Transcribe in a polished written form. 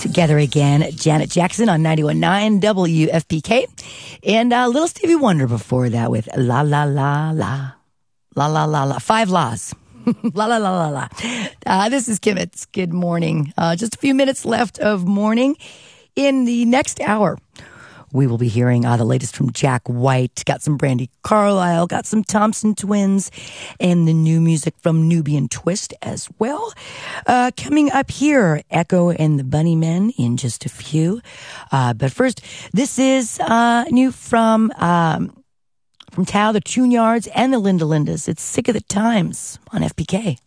Together again, Janet Jackson on 91.9 WFPK. And Little Stevie Wonder before that with La La La La. La La La La. 5 laws. La La La La La. This is Kimmitz. Good morning. Just a few minutes left of morning. In the next hour, we will be hearing the latest from Jack White, got some Brandi Carlile, got some Thompson Twins, and the new music from Nubian Twist as well. Coming up here, Echo and the Bunnymen in just a few. But first, this is new from Tao, the Tune Yards, and the Linda Lindas. It's Sick of the Times on FPK.